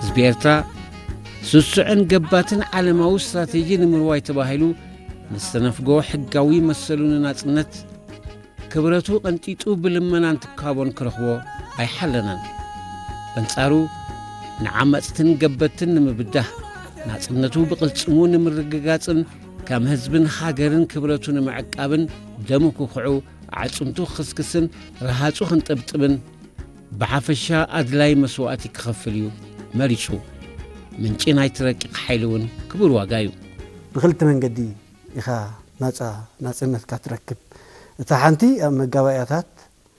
ህዝቢ ኤርትራ ስሱዕን ገባትን ዓለማዊ ስትራቴጂ ንምርዋይ ተባሂሉ ንስተነፍጎ ሕጋዊ መሰሉን ናጽነት ክብረቱ ቀንጢጡ ብልመናን ትካቦን ክረኽቦ ኣይሓለናን በንጻሩ ንዓመፅትን ገበትን ንምብዳህ ናጽነቱ ብቕልጽሙ ንምርግጋጽን ከም ህዝብን ሃገርን ክብረቱ ንምዕቃብን ደሙ ክኽዑ ዓጽምቱ ክስክስን ረሃጹ ክንጥብጥብን ብሓፈሻ ኣድላይ መስዋዕቲ ክኸፍል እዩ መሪጹ ምንጪ ናይ ትረቂቕ ሓይሊ እውን ክቡር ዋጋ እዩ ብኽልተ መንገዲ ኢኻ ናጽነትካ ትረክብ እታ ሓንቲ ኣብ መጋባእያታት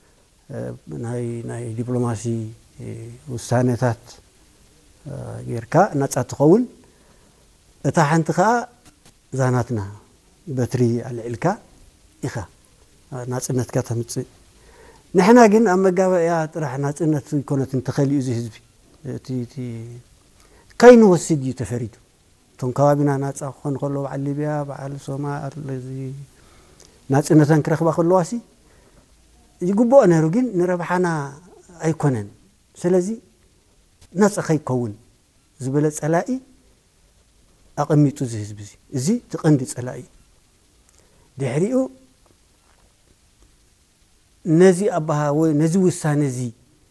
ናይ ዲፕሎማሲ ውሳኔታት ጌርካ ነጻ ትኸውን እታ ሓንቲ ከዓ ዛናትና በትሪ ኣልዕልካ ኢኻ ናጽነትካ ተምጽእ ንሕና ግን ኣብ መጋባእያ ጥራሕ ናጽነት ይኮነት እንተኸሊኡ እዚ ህዝቢ እቲ ከይንወስድ እዩ ተፈሪዱ እቶም ከባቢና ናጻ ክኾኑ ከሎ በዓል ሊብያ በዓል ሶማል ናጽነተን ክረኽባ ከለዋሲ ይግብኦ ነይሩ ግን ንረብሓና ኣይኮነን ስለዚ ነጻ ከይከውን ዝበለ ጸላኢ ኣቐሚጡ እዚ ህዝቢ እዚ ትቐንዲ ጸላኢ ድሕሪኡ ነዚ ኣባሃ ወይ ነዚ ውሳነ እዚ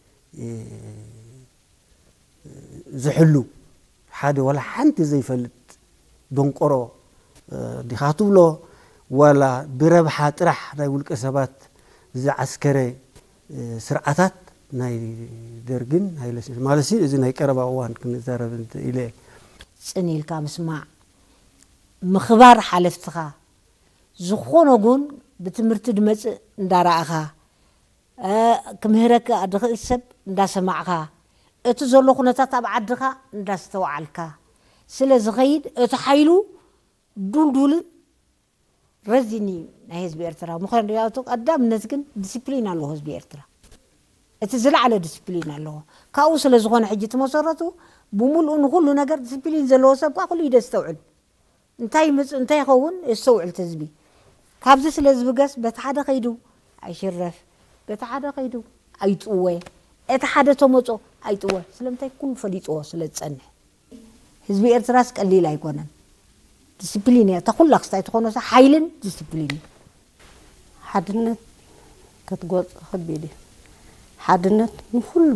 ዝሕሉ ሓደ ወላ ሓንቲ ዘይፈልጥ ደንቆሮ ዲኻ ትብሎ ወላ ብረብሓ ጥራሕ ናይ ውልቀ ሰባት ዝዓስከረ ስርዓታት ናይ ደርግን ሃይለስላሴ ማለሲ እዚ ናይ ቀረባ እዋን ክንዛረብ ኢለ ጽኒልካ ምስማዕ ምኽባር ሓለፍትኻ ዝኾነ ጉን ብትምህርቲ ድመጽእ እንዳራእኻ ክምህረካ ድኽእል ሰብ እንዳሰማዕኻ እቲ ዘሎ ኩነታት ኣብ ዓድኻ እንዳስተውዓልካ ስለ ዝኸይድ እቲ ሓይሉ ዱልዱልን ረዚኒ ናይ ህዝቢ ኤርትራ ምኽንያቱ ቀዳምነት ግን ዲሲፕሊን ኣለዎ ህዝቢ ኤርትራ እቲ ዝለዓለ ዲሲፕሊን ኣለዎ ካብኡ ስለ ዝኾነ ሕጂ ተመሰረቱ ብምሉእ ንኹሉ ነገር ዲሲፕሊን ዘለዎ ሰብ ኳ ኩሉ ይደስተውዕል እንታይ ይኸውን የስተውዕል ህዝቢ ካብዚ ስለ ዝብገስ በቲ ሓደ ኸይዱ ኣይሽረፍ በቲ ሓደ ኸይዱ ኣይጥወ እቲ ሓደ ተመጾ ኣይጥወ ስለምንታይ ኩሉ ፈሊጥዎ ስለ ዝጸንሕ ህዝቢ ኤርትራስ ቀሊል ኣይኮነን ዲሲፕሊን እታ ኩላ ክስታይ ትኾኖ ሓይልን ዲሲፕሊን ሓድነት ክትጎጽ ከቢድ ሓድነት ንኹሉ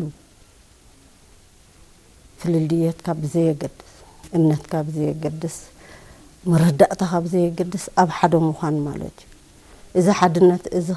ፍልልየትካ ብዘየገድስ እምነትካ ብዘየገድስ መረዳእታኻ ብዘየገድስ ኣብ ሓደ ምዃን ማለት እዩ እዚ ሓድነት እዚ